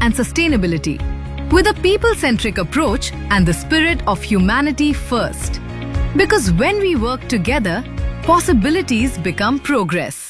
and sustainability, with a people-centric approach and the spirit of humanity first. Because when we work together, possibilities become progress.